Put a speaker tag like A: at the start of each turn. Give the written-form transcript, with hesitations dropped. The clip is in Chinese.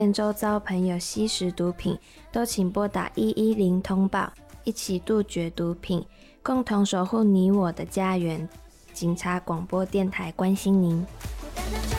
A: 周遭朋友吸食毒品，都请拨打110通报，一起杜绝毒品，共同守护你我的家园。警察广播电台关心您。